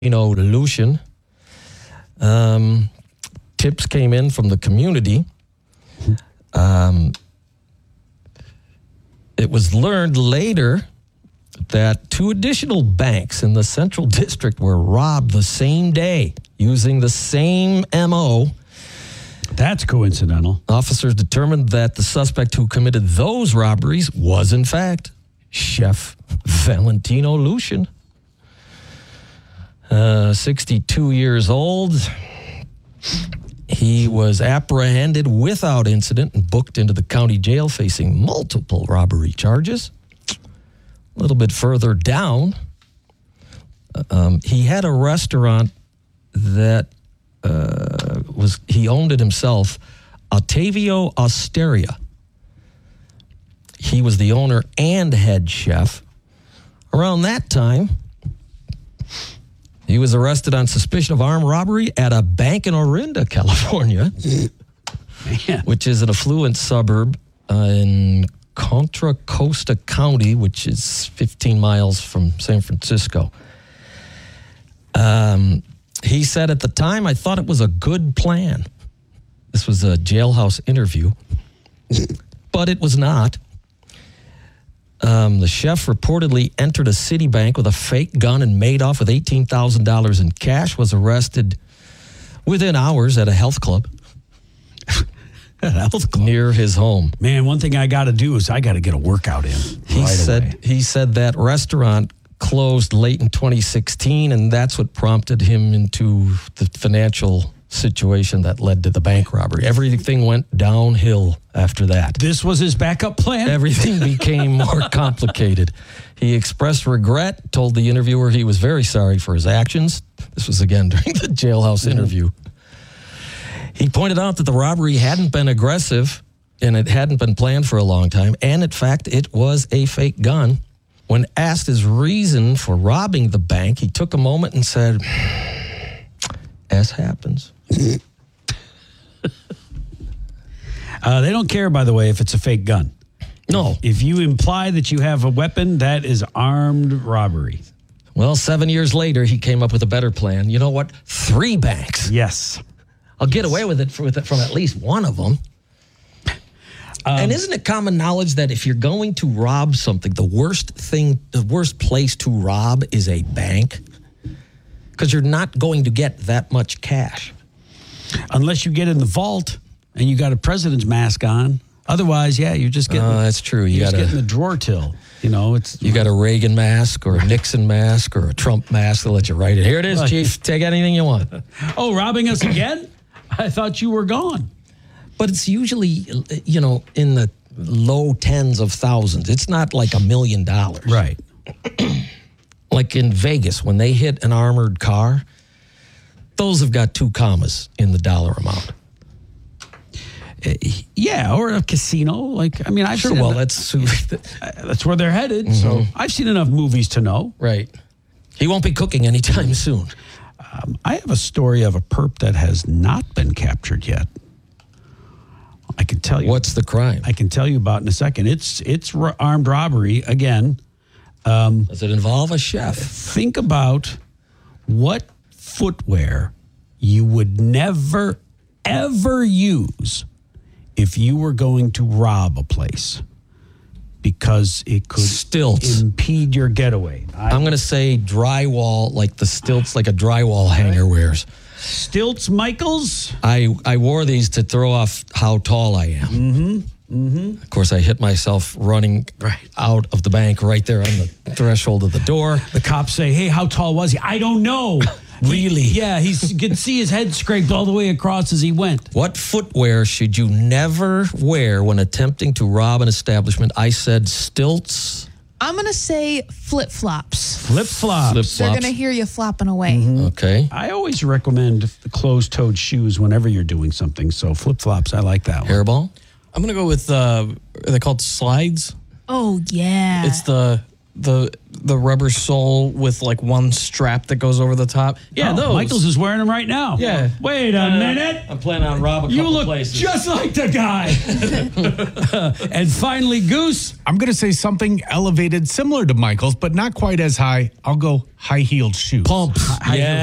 Lucian. Tips came in from the community. It was learned later that 2 additional banks in the Central District were robbed the same day using the same MO. That's coincidental. Officers determined that the suspect who committed those robberies was, in fact, Chef Valentino Lucian. 62 years old. He was apprehended without incident and booked into the county jail facing multiple robbery charges. A little bit further down, he had a restaurant that he owned it himself, Ottavio Osteria. He was the owner and head chef. Around that time, he was arrested on suspicion of armed robbery at a bank in Orinda, California, which is an affluent suburb in Contra Costa County, which is 15 miles from San Francisco. He said at the time, I thought it was a good plan. This was a jailhouse interview, but it was not. The chef reportedly entered a Citibank with a fake gun and made off with $18,000 in cash, was arrested within hours at a health club. Near his home. Man, one thing I got to do is I got to get a workout in. He said that restaurant closed late in 2016, and that's what prompted him into the financial situation that led to the bank robbery. Everything went downhill after that. This was his backup plan? Everything became more complicated. He expressed regret, told the interviewer he was very sorry for his actions. This was again during the jailhouse interview. He pointed out that the robbery hadn't been aggressive and it hadn't been planned for a long time. And in fact, it was a fake gun. When asked his reason for robbing the bank, he took a moment and said, as happens. They don't care, by the way, if it's a fake gun. No. If you imply that you have a weapon, that is armed robbery. Well, 7 years later, he came up with a better plan. You know what? 3 banks. Yes. I'll get away with it from at least one of them. And isn't it common knowledge that if you're going to rob something, the worst place to rob is a bank? Because you're not going to get that much cash. Unless you get in the vault and you got a president's mask on. Otherwise, yeah, you're just getting... that's true. You're just getting the drawer till. You know, you got a Reagan mask or a Nixon mask or a Trump mask. They'll let you write it. Here it is, Chief. Take anything you want. Oh, robbing us again? I thought you were gone. But it's usually, in the low tens of thousands. It's not like $1 million. Right. Like in Vegas, when they hit an armored car, those have got 2 commas in the dollar amount. Yeah, or a casino. I've sure. seen Well, that's where they're headed. Mm-hmm. So I've seen enough movies to know. Right. He won't be cooking anytime soon. I have a story of a perp that has not been captured yet. I can tell you. What's the crime? I can tell you about in a second. It's armed robbery again. Does it involve a chef? Think about what footwear you would never, ever use if you were going to rob a place because it could impede your getaway. I'm going to say drywall, like the stilts, like a drywall hanger wears. Stilts, Michaels? I wore these to throw off how tall I am. Mm-hmm. Mm-hmm. Of course, I hit myself running out of the bank right there on the threshold of the door. The cops say, hey, how tall was he? I don't know. Really? He could see his head scraped all the way across as he went. What footwear should you never wear when attempting to rob an establishment? I said stilts. I'm going to say flip-flops. Flip-flops. They're going to hear you flopping away. Mm-hmm. Okay. I always recommend closed-toed shoes whenever you're doing something. So flip-flops, I like that one. Hairball? I'm going to go with, they're called slides. Oh, yeah. It's the the rubber sole with like one strap that goes over the top. Yeah, those. Michael's is wearing them right now. Yeah. Wait a minute. I'm planning on robbing a You couple look places. just like the guy. And finally, Goose. I'm going to say something elevated similar to Michael's, but not quite as high. I'll go high-heeled shoes. Pumps. High-heeled